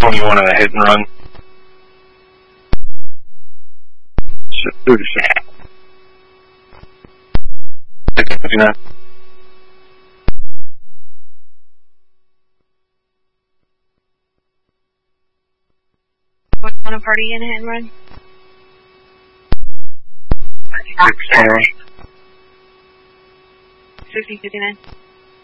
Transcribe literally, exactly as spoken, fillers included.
twenty-one on a hit and run. fifty-nine. What kind of party in a hit and run? six twenty-one. Sixteen fifty-nine.